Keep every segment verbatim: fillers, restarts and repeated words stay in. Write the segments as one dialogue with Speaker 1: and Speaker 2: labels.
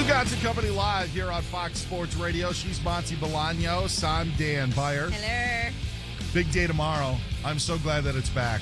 Speaker 1: Stugotz and Company live here on Fox Sports Radio. She's Monty Bolaños. I'm Dan Beyer.
Speaker 2: Hello.
Speaker 1: Big day tomorrow. I'm so glad that it's back.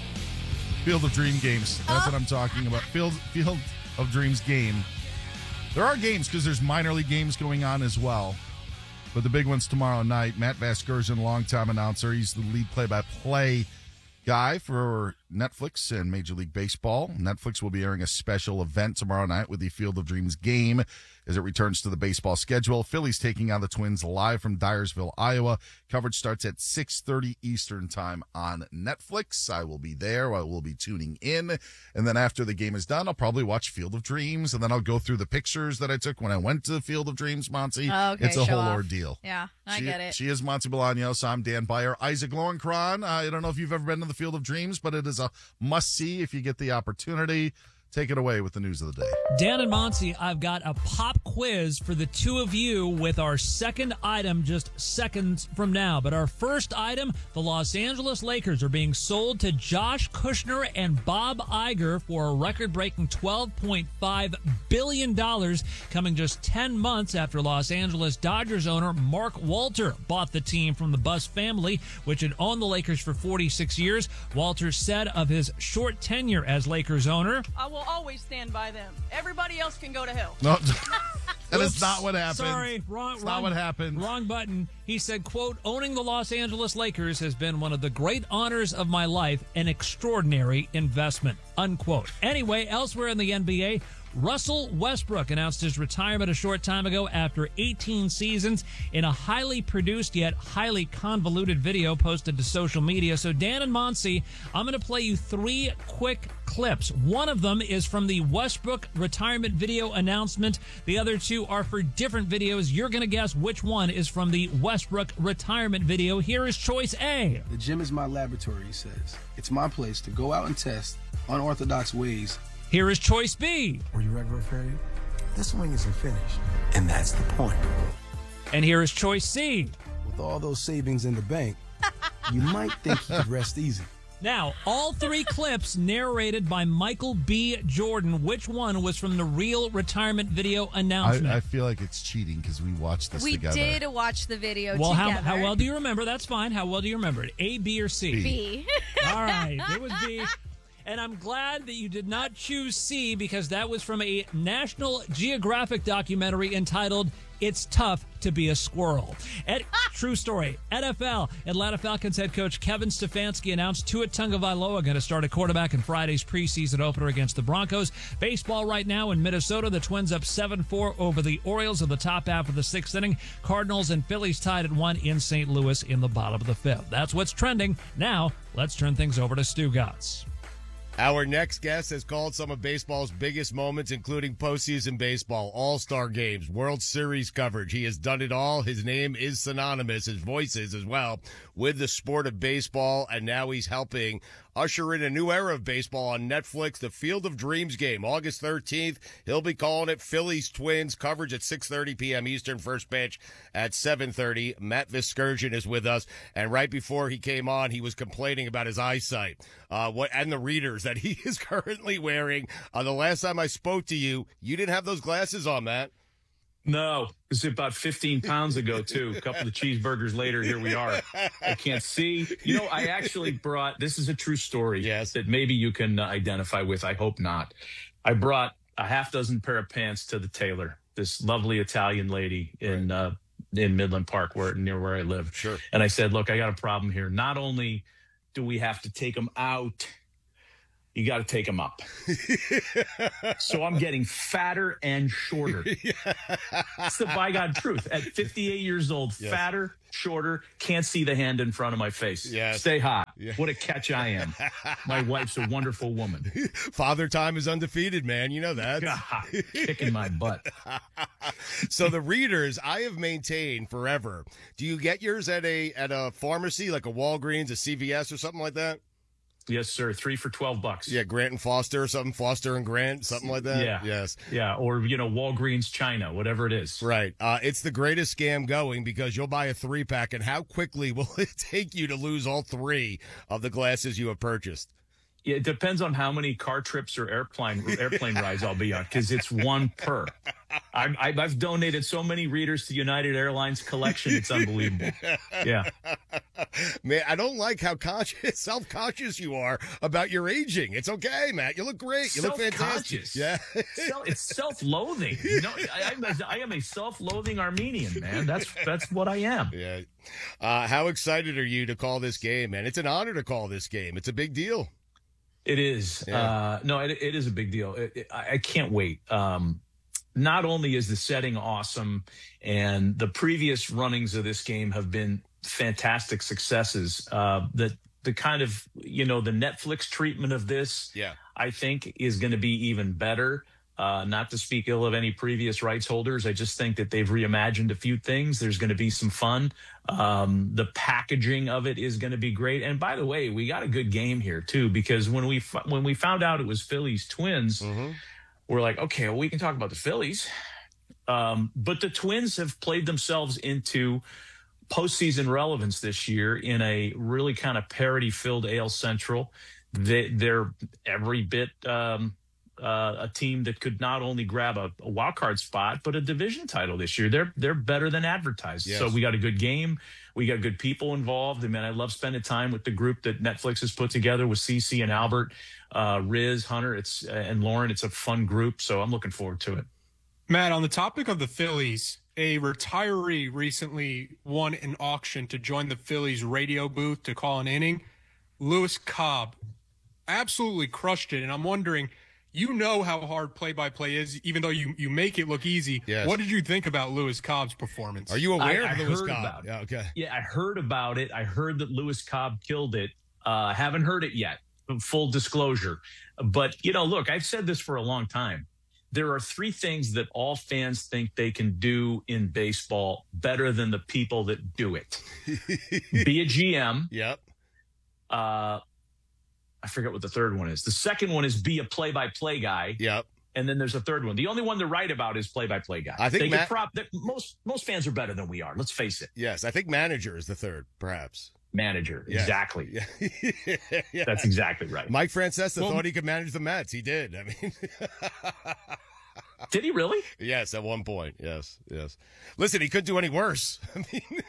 Speaker 1: Field of Dream games. That's oh. what I'm talking about. Field Field of Dreams game. There are games because there's minor league games going on as well. But the big one's tomorrow night. Matt Vasgersian, longtime announcer. He's the lead play-by-play guy for Netflix and Major League Baseball. Netflix will be airing a special event tomorrow night with the Field of Dreams game as it returns to the baseball schedule. Phillies taking on the Twins live from Dyersville, Iowa. Coverage starts at six thirty Eastern time on Netflix. I will be there. I will be tuning in. And then after the game is done, I'll probably watch Field of Dreams, and then I'll go through the pictures that I took when I went to the Field of Dreams, Monty.
Speaker 2: Oh, okay,
Speaker 1: it's a whole
Speaker 2: off.
Speaker 1: ordeal.
Speaker 2: Yeah, I
Speaker 1: she,
Speaker 2: get it.
Speaker 1: She is Monty Bolaños. I'm Dan Beyer. Isaac Lowenkron. I don't know if you've ever been to the Field of Dreams, but it is a must-see if you get the opportunity. Take it away with the news of the day.
Speaker 3: Dan and Monty, I've got a pop quiz for the two of you with our second item just seconds from now. But our first item, the Los Angeles Lakers are being sold to Josh Kushner and Bob Iger for a record-breaking twelve point five billion dollars, coming just ten months after Los Angeles Dodgers owner Mark Walter bought the team from the Buss family, which had owned the Lakers for forty-six years. Walter said of his short tenure as Lakers owner,
Speaker 4: I will always stand by them. Everybody else can go to hell.
Speaker 1: No, that is not what happened.
Speaker 3: Sorry, wrong.
Speaker 1: That's
Speaker 3: wrong,
Speaker 1: not what happened.
Speaker 3: Wrong button. He said, quote, owning the Los Angeles Lakers has been one of the great honors of my life, an extraordinary investment, unquote. Anyway, elsewhere in the N B A, Russell Westbrook announced his retirement a short time ago after eighteen seasons in a highly produced yet highly convoluted video posted to social media. So Dan and Monty, I'm going to play you three quick clips. One of them is from the Westbrook retirement video announcement. The other two are for different videos. You're going to guess which one is from the Westbrook retirement video. Here is choice A.
Speaker 5: The gym is my laboratory, he says. It's my place to go out and test unorthodox ways.
Speaker 3: Here is choice B.
Speaker 6: Were you ever afraid? This swing isn't finished, and that's the point.
Speaker 3: And here is choice C.
Speaker 5: With all those savings in the bank, you might think he could rest easy.
Speaker 3: Now, all three clips narrated by Michael B. Jordan. Which one was from the real retirement video announcement?
Speaker 1: I, I feel like it's cheating because we watched this
Speaker 2: we
Speaker 1: together.
Speaker 2: We did watch the video
Speaker 3: well,
Speaker 2: together.
Speaker 3: How, how well do you remember? That's fine. How well do you remember it? A, B, or C?
Speaker 1: B.
Speaker 2: B.
Speaker 3: All right. It was B. And I'm glad that you did not choose C because that was from a National Geographic documentary entitled It's Tough to Be a Squirrel. At, true story. N F L, Atlanta Falcons head coach Kevin Stefanski announced Tua Tagovailoa going to start at quarterback in Friday's preseason opener against the Broncos. Baseball right now in Minnesota, the Twins up seven four over the Orioles in the top half of the sixth inning. Cardinals and Phillies tied at one in Saint Louis in the bottom of the fifth. That's what's trending. Now, let's turn things over to Stugotz.
Speaker 7: Our next guest has called some of baseball's biggest moments, including postseason baseball, all-star games, World Series coverage. He has done it all. His name is synonymous, his voice is as well, with the sport of baseball, and now he's helping usher in a new era of baseball on Netflix, the Field of Dreams game, August thirteenth. He'll be calling it Phillies Twins, coverage at six thirty p.m. Eastern, first pitch at seven thirty. Matt Vasgersian is with us, and right before he came on, he was complaining about his eyesight uh, what and the readers that he is currently wearing. Uh, the last time I spoke to you, you didn't have those glasses on, Matt.
Speaker 8: No, it's about fifteen pounds ago, too. A couple of cheeseburgers later, here we are. I can't see. You know, I actually brought, this is a true story
Speaker 7: yes.
Speaker 8: that maybe you can uh, identify with. I hope not. I brought a half dozen pair of pants to the tailor, this lovely Italian lady in
Speaker 7: right.
Speaker 8: uh, in Midland Park, where near where I live.
Speaker 7: Sure.
Speaker 8: And I said, look, I got a problem here. Not only do we have to take them out, you got to take them up. So I'm getting fatter and shorter. It's the by God truth. At fifty-eight years old, yes. fatter, shorter, can't see the hand in front of my face.
Speaker 7: Yes.
Speaker 8: Stay hot.
Speaker 7: Yeah.
Speaker 8: What a catch I am. My wife's a wonderful woman.
Speaker 7: Father time is undefeated, man. You know that.
Speaker 8: God, kicking my butt.
Speaker 7: So the readers, I have maintained forever. Do you get yours at a at a pharmacy, like a Walgreens, a C V S, or something like that?
Speaker 8: Yes, sir. Three for twelve bucks.
Speaker 7: Yeah, Grant and Foster or something. Foster and Grant, something like that.
Speaker 8: Yeah.
Speaker 7: Yes.
Speaker 8: Yeah. Or, you know, Walgreens China, whatever it is.
Speaker 7: Right. Uh, it's the greatest scam going because you'll buy a three pack, and how quickly will it take you to lose all three of the glasses you have purchased?
Speaker 8: It depends on how many car trips or airplane airplane rides I'll be on, because it's one per. I'm, I've, I've donated so many readers to United Airlines collection. It's unbelievable. Yeah.
Speaker 7: Man, I don't like how conscious, self-conscious you are about your aging. It's okay, Matt. You look great. You look fantastic.
Speaker 8: Self-conscious.
Speaker 7: Yeah.
Speaker 8: So, it's self-loathing. You know, I, I'm a, I am a self-loathing Armenian, man. That's that's what I am.
Speaker 7: Yeah. Uh, how excited are you to call this game, man? It's an honor to call this game. It's a big deal.
Speaker 8: It is.
Speaker 7: Yeah.
Speaker 8: Uh, no, it, it is a big deal. It, it, I, I can't wait. Um, not only is the setting awesome, and the previous runnings of this game have been fantastic successes. Uh, the the kind of, you know, the Netflix treatment of this,
Speaker 7: Yeah.
Speaker 8: I think, is going to be even better. Uh, not to speak ill of any previous rights holders. I just think that they've reimagined a few things. There's going to be some fun. Um, the packaging of it is going to be great. And by the way, we got a good game here too, because when we when we found out it was Phillies Twins,
Speaker 7: Mm-hmm.
Speaker 8: we're like, okay, well, we can talk about the Phillies. Um, but the Twins have played themselves into postseason relevance this year in a really kind of parity-filled A L Central. They, they're every bit um, uh, a team that could not only grab a, a wild card spot, but a division title this year. They're they're better than advertised.
Speaker 7: Yes.
Speaker 8: So we got a good game. We got good people involved. I mean, I love spending time with the group that Netflix has put together with Cece and Albert, uh, Riz, Hunter, it's uh, and Lauren. It's a fun group, so I'm looking forward to it.
Speaker 2: Matt, on the topic of the Phillies, a retiree recently won an auction to join the Phillies radio booth to call an inning. Lewis Cobb absolutely crushed it, and I'm wondering, you know how hard play-by-play is, even though you, you make it look easy.
Speaker 7: Yes.
Speaker 2: What did you think about Lewis Cobb's performance?
Speaker 7: Are you aware
Speaker 8: I,
Speaker 7: of
Speaker 8: I
Speaker 7: Lewis
Speaker 8: heard
Speaker 7: Cobb?
Speaker 8: about it.
Speaker 7: Yeah, okay.
Speaker 8: Yeah, I heard about it. I heard that Lewis Cobb killed it. Uh, haven't heard it yet. Full disclosure. But, you know, look, I've said this for a long time. There are three things that all fans think they can do in baseball better than the people that do it. Be a G M.
Speaker 7: Yep.
Speaker 8: Uh, I forget what the third one is. The second one is be a play-by-play guy.
Speaker 7: Yep.
Speaker 8: And then there's a third one. The only one they're right about is play-by-play guy.
Speaker 7: I think
Speaker 8: they
Speaker 7: Matt-
Speaker 8: get prop. That most most fans are better than we are. Let's face it.
Speaker 7: Yes, I think manager is the third, perhaps.
Speaker 8: Manager,
Speaker 7: Yes.
Speaker 8: exactly.
Speaker 7: Yeah. Yeah.
Speaker 8: That's exactly right.
Speaker 7: Mike Francesa
Speaker 2: Well-
Speaker 7: thought he could manage the Mets. He did. I mean,
Speaker 8: Did he really?
Speaker 7: yes, at one point. Yes, yes. Listen, he couldn't do any worse. I mean,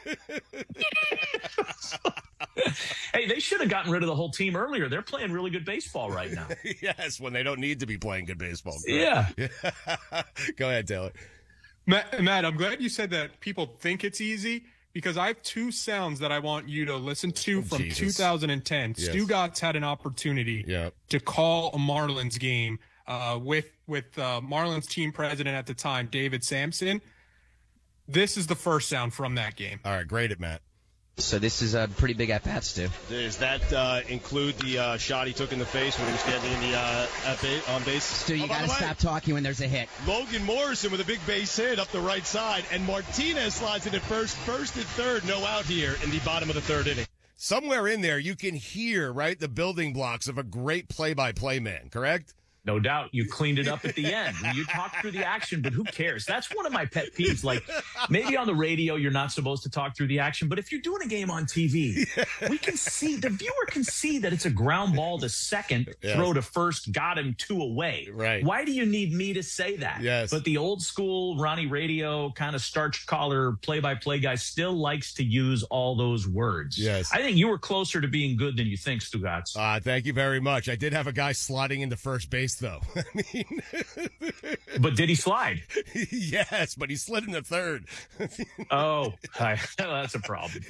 Speaker 8: Hey, they should have gotten rid of the whole team earlier. They're playing really good baseball right now.
Speaker 7: yes, when they don't need to be playing good baseball.
Speaker 8: Yeah.
Speaker 7: Go ahead, Taylor.
Speaker 2: Matt, Matt, I'm glad you said that people think it's easy, because I have two sounds that I want you to listen to from
Speaker 7: Jesus.
Speaker 2: two thousand ten.
Speaker 7: Yes.
Speaker 2: Stu Gotts had an opportunity
Speaker 7: Yeah.
Speaker 2: to call a Marlins game uh, with with uh, Marlins team president at the time, David Sampson. This is the first sound from that game.
Speaker 7: All right, grade it, Matt.
Speaker 9: So this is a pretty big at bat, Stu.
Speaker 10: Does that uh, include the uh, shot he took in the face when he was standing in the uh, at ba- on base?
Speaker 9: Stu, you
Speaker 10: Oh, by
Speaker 9: got to
Speaker 10: the way,
Speaker 9: stop talking when there's a hit.
Speaker 10: Logan Morrison with a big base hit up the right side, and Martinez slides in at first, first and third, no out here in the bottom of the third inning.
Speaker 7: Somewhere in there, you can hear, right, the building blocks of a great play-by-play man, correct?
Speaker 8: No doubt. You cleaned it up at the end. You talked through the action, but who cares? That's one of my pet peeves. Like, maybe on the radio, you're not supposed to talk through the action, but if you're doing a game on T V, we can see, the viewer can see that it's a ground ball to second,
Speaker 7: Yes.
Speaker 8: throw to first, got him two away.
Speaker 7: Right.
Speaker 8: Why do you need me to say that?
Speaker 7: Yes.
Speaker 8: But the old school Ronnie Radio kind of starch collar play-by-play guy still likes to use all those words.
Speaker 7: Yes.
Speaker 8: I think you were closer to being good than you think, Stugotz.
Speaker 7: Uh, thank you very much. I did have a guy sliding into first base, though. I mean,
Speaker 8: But did he slide?
Speaker 7: yes, but he slid into third.
Speaker 8: Oh, hi. That's a problem.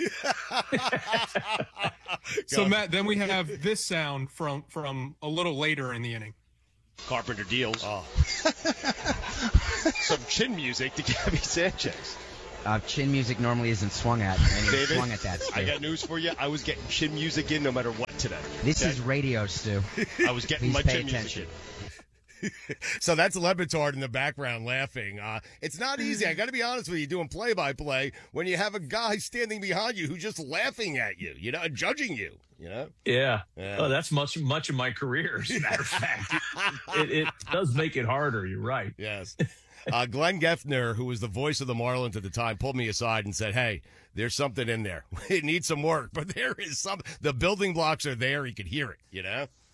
Speaker 2: So, Matt, then we have this sound from from a little later in the inning.
Speaker 10: Carpenter deals
Speaker 7: Oh.
Speaker 10: some chin music to Gabby Sanchez.
Speaker 9: Uh, chin music normally isn't swung at, and he
Speaker 10: David,
Speaker 9: swung at that, Stu.
Speaker 10: I got news for you. I was getting chin music in no matter what today.
Speaker 9: This
Speaker 10: Okay?
Speaker 9: is radio, Stu.
Speaker 10: I was getting
Speaker 9: Please
Speaker 10: my
Speaker 9: pay
Speaker 10: chin
Speaker 9: attention.
Speaker 10: music in.
Speaker 7: So that's Lebitard in the background laughing. Uh, it's not easy. I got to be honest with you, doing play-by-play when you have a guy standing behind you who's just laughing at you, you know, judging you, you know?
Speaker 8: Yeah.
Speaker 7: Yeah.
Speaker 8: Oh, that's much, much of my career, as a matter of fact. It, it does make it harder. You're right.
Speaker 7: Yes. Uh, Glenn Geffner, who was the voice of the Marlins at the time, pulled me aside and said, hey, there's something in there. It needs some work, but there is some. The building blocks are there. He could hear it, you know?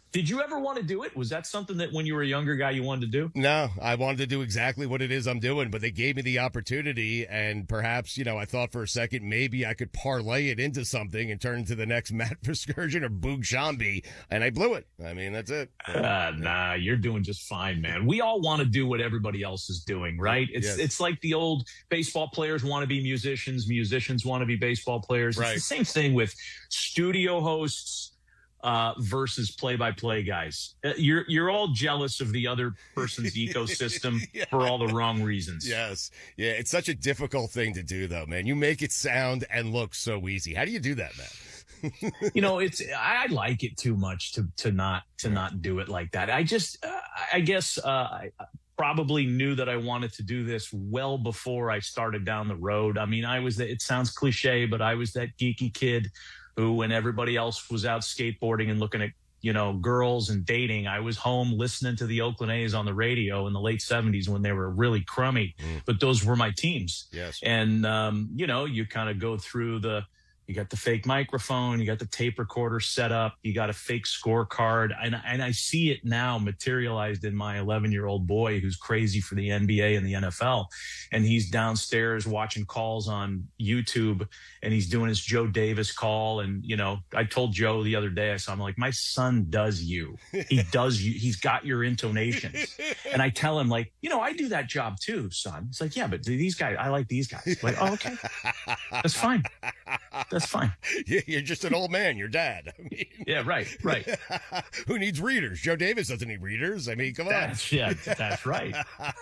Speaker 8: Did you ever want to do it? Was that something that when you were a younger guy you wanted to do?
Speaker 7: No, I wanted to do exactly what it is I'm doing, but they gave me the opportunity, and perhaps, you know, I thought for a second maybe I could parlay it into something and turn into the next Matt Vasgersian or Boog Shambi, and I blew it. I mean, that's it.
Speaker 8: Uh, nah, you're doing just fine, man. We all want to do what everybody else is doing, right? It's
Speaker 7: Yes.
Speaker 8: it's like the old baseball players want to be musicians, musicians want to be baseball players.
Speaker 7: Right.
Speaker 8: It's the same thing with studio hosts uh, versus play-by-play guys. Uh, You're you're all jealous of the other person's ecosystem
Speaker 7: Yeah.
Speaker 8: for all the wrong reasons.
Speaker 7: Yes. Yeah, it's such a difficult thing to do, though, man. You make it sound and look so easy. How do you do that, man?
Speaker 8: You know, it's I like it too much to to not to not do it like that. I just uh, I guess uh, I probably knew that I wanted to do this well before I started down the road. I mean, I was the, it sounds cliche, but I was that geeky kid who, when everybody else was out skateboarding and looking at, you know, girls and dating, I was home listening to the Oakland A's on the radio in the late seventies when they were really crummy,
Speaker 7: Mm.
Speaker 8: but those were my teams.
Speaker 7: Yes.
Speaker 8: And, um, you know, you kind of go through the, you got the fake microphone, you got the tape recorder set up, you got a fake scorecard. And, and I see it now materialized in my eleven year old boy who's crazy for the N B A and the N F L. And he's downstairs watching calls on YouTube, and he's doing his Joe Davis call. And, you know, I told Joe the other day, I saw him like, my son does you. He does you. He's got your intonations. And I tell him, like, you know, I do that job too, son. He's like, yeah, but these guys, I like these guys. I'm like, oh, okay. That's fine. That's fine.
Speaker 7: Yeah, you're just an old man, your dad. I mean,
Speaker 8: Yeah, right, right.
Speaker 7: who needs readers? Joe Davis doesn't need readers. I mean, come on.
Speaker 8: That's, yeah, that's right.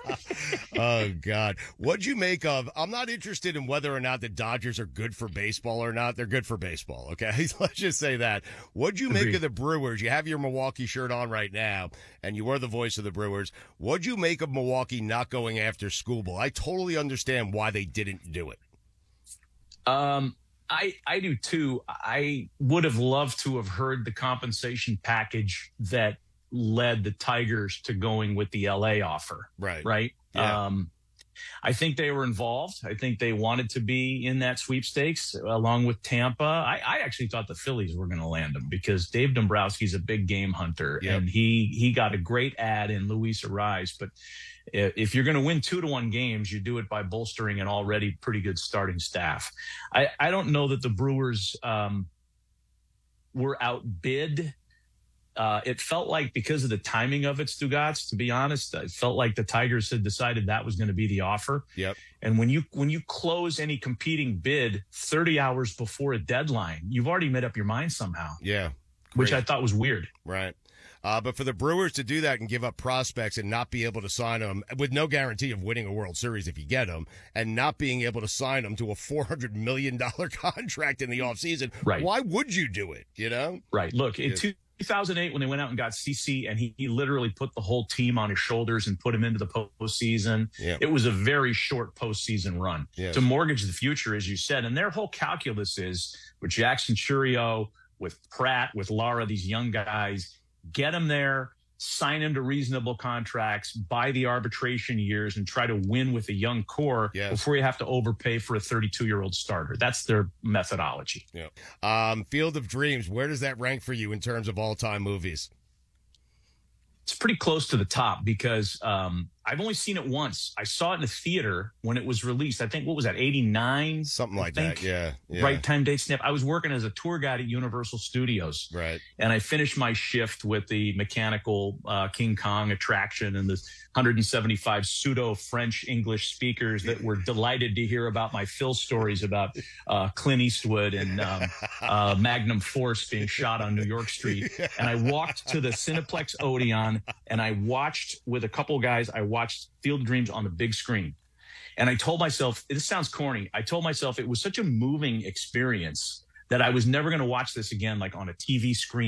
Speaker 7: Oh, God. What'd you make of? I'm not interested in whether or not the Dodgers are good for baseball or not. They're good for baseball, okay? Let's just say that. What'd you make
Speaker 8: Agreed.
Speaker 7: of the Brewers? You have your Milwaukee shirt on right now, and you were the voice of the Brewers. What'd you make of Milwaukee not going after Skubal? I totally understand why they didn't do it.
Speaker 8: Um, I I do too. I would have loved to have heard the compensation package that led the Tigers to going with the L A offer.
Speaker 7: Right.
Speaker 8: Right.
Speaker 7: Yeah.
Speaker 8: Um, I think they were involved. I think they wanted to be in that sweepstakes along with Tampa. I, I actually thought the Phillies were going to land them because Dave Dombrowski's a big game hunter,
Speaker 7: Yep.
Speaker 8: and he he got a great ad in Luis Ariz. But if you're going to win two to one games, you do it by bolstering an already pretty good starting staff. I, I don't know that the Brewers um, were outbid. Uh, it felt like because of the timing of it, Stugotz, to be honest, it felt like the Tigers had decided that was going to be the offer.
Speaker 7: Yep.
Speaker 8: And when you when you close any competing bid thirty hours before a deadline, you've already made up your mind somehow,
Speaker 7: Yeah.
Speaker 8: which
Speaker 7: Great.
Speaker 8: I thought was weird.
Speaker 7: Right. Uh, but for the Brewers to do that and give up prospects and not be able to sign them with no guarantee of winning a World Series if you get them, and not being able to sign them to a four hundred million dollars contract in the offseason,
Speaker 8: Right.
Speaker 7: why would you do it, you know?
Speaker 8: Right. Look, in
Speaker 7: Yeah.
Speaker 8: two thousand eight, when they went out and got C C, and he, he literally put the whole team on his shoulders and put him into the postseason.
Speaker 7: Yeah.
Speaker 8: It was a very short postseason run
Speaker 7: Yes.
Speaker 8: to mortgage the future, as you said. And their whole calculus is with Jackson Churio, with Pratt, with Lara, these young guys, get them there, sign them to reasonable contracts, buy the arbitration years, and try to win with a young core
Speaker 7: Yes.
Speaker 8: before you have to overpay for a thirty-two-year-old starter. That's their methodology.
Speaker 7: Yeah. Um, Field of Dreams, where does that rank for you in terms of all-time movies?
Speaker 8: It's pretty close to the top because um, I've only seen it once. I saw it in the theater when it was released. I think, what was that, eighty-nine?
Speaker 7: Something like
Speaker 8: I think.
Speaker 7: that, yeah. yeah.
Speaker 8: Right time, date, snap. I was working as a tour guide at Universal Studios.
Speaker 7: Right.
Speaker 8: And I finished my shift with the mechanical uh, King Kong attraction and the one hundred seventy-five pseudo French English speakers that were delighted to hear about my Phil stories about uh, Clint Eastwood and um, uh, Magnum Force being shot on New York Street. And I walked to the Cineplex Odeon and I watched with a couple guys, I watched Field of Dreams on the big screen. And I told myself, this sounds corny. I told myself it was such a moving experience that I was never going to watch this again, like on a T V screen.